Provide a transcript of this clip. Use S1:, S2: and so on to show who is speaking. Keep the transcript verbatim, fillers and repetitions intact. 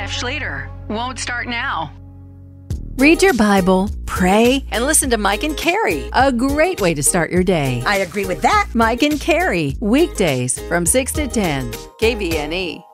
S1: Jeff Schlueter. Won't start now.
S2: Read your Bible, pray, and listen to Mike and Carrie. A great way to start your day.
S3: I agree with that.
S2: Mike and Carrie, weekdays from six to ten, K V N E.